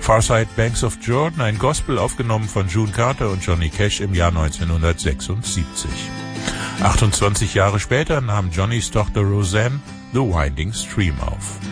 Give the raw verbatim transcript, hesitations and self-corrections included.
Far Side Banks of Jordan, ein Gospel aufgenommen von June Carter und Johnny Cash im Jahr neunzehnhundertsechsundsiebzig. achtundzwanzig Jahre später nahm Johnnys Tochter Roseanne The Winding Stream auf.